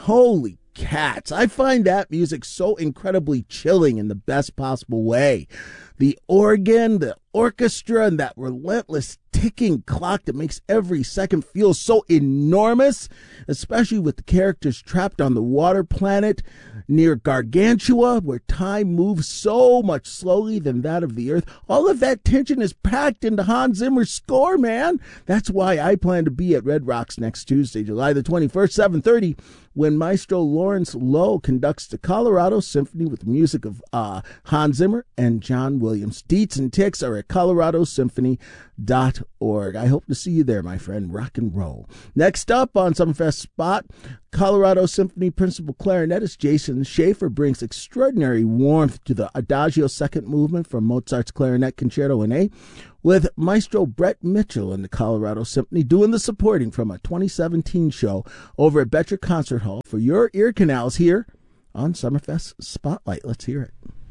Holy cats. I find that music so incredibly chilling in the best possible way. The organ, the orchestra, and that relentless ticking clock that makes every second feel so enormous, especially with the characters trapped on the water planet near Gargantua, where time moves so much slowly than that of the Earth. All of that tension is packed into Hans Zimmer's score, man. That's why I plan to be at Red Rocks next Tuesday, July the 21st, 7:30, when Maestro Lawrence Lowe conducts the Colorado Symphony with music of Hans Zimmer and John Williams. Deets and ticks are at coloradosymphony.org. I hope to see you there, my friend. Rock and roll. Next up on Summerfest Spot, Colorado Symphony principal clarinetist Jason Schaefer brings extraordinary warmth to the Adagio second movement from Mozart's Clarinet Concerto in A, with Maestro Brett Mitchell and the Colorado Symphony doing the supporting from a 2017 show over at Betcher Concert Hall for your ear canals here on Summerfest Spotlight. Let's hear it.